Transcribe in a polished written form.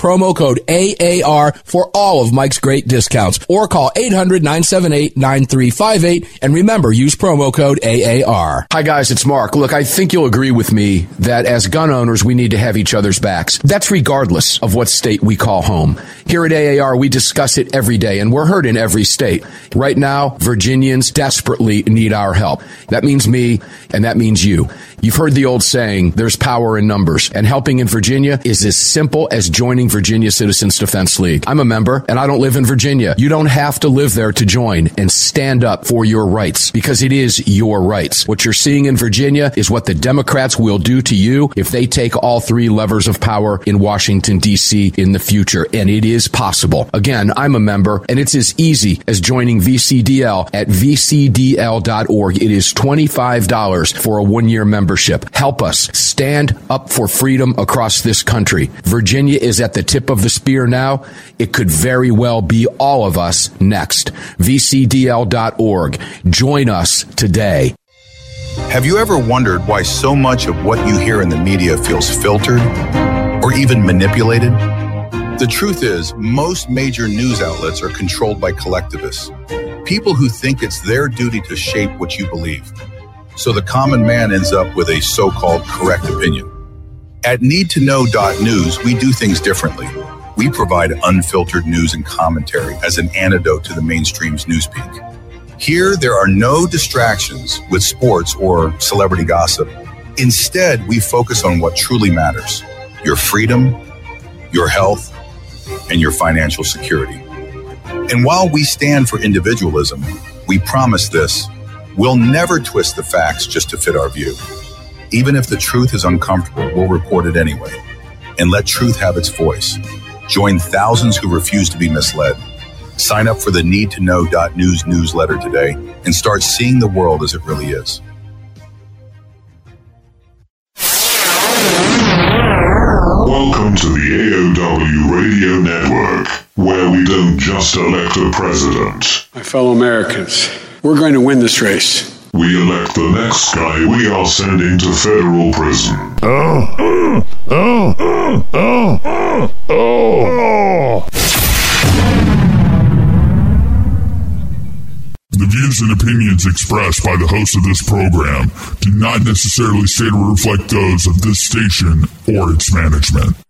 promo code AAR for all of Mike's great discounts, or call 800-978-9358. And remember, use promo code AAR. Hi, guys. It's Mark. Look, I think you'll agree with me that as gun owners, we need to have each other's backs. That's regardless of what state we call home. Here at AAR, we discuss it every day, and we're heard in every state. Right now, Virginians desperately need our help. That means me, and that means you. You've heard the old saying, there's power in numbers, and helping in Virginia is as simple as joining Virginia Citizens Defense League. I'm a member, and I don't live in Virginia. You don't have to live there to join and stand up for your rights, because it is your rights. What you're seeing in Virginia is what the Democrats will do to you if they take all three levers of power in Washington, D.C. in the future, and it is possible. Again, I'm a member, and it's as easy as joining VCDL at vcdl.org. It is $25 for a one-year membership. Help us stand up for freedom across this country. Virginia is at the tip of the spear now. It could very well be all of us next. vcdl.org. Join us today. Have you ever wondered why so much of what you hear in the media feels filtered or even manipulated? The truth is, most major news outlets are controlled by collectivists, people who think it's their duty to shape what you believe. So the common man ends up with a so-called correct opinion. At NeedToKnow.News, we do things differently. We provide unfiltered news and commentary as an antidote to the mainstream's newspeak. Here, there are no distractions with sports or celebrity gossip. Instead, we focus on what truly matters: your freedom, your health, and your financial security. And while we stand for individualism, we promise this: we'll never twist the facts just to fit our view. Even if the truth is uncomfortable, we'll report it anyway and let truth have its voice. Join thousands who refuse to be misled. Sign up for the NeedToKnow.News newsletter today and start seeing the world as it really is. Welcome to the AOW Radio Network, where we don't just elect a president. My fellow Americans, we're going to win this race. We elect the next guy we are sending to federal prison. The views and opinions expressed by the host of this program do not necessarily state or reflect those of this station or its management.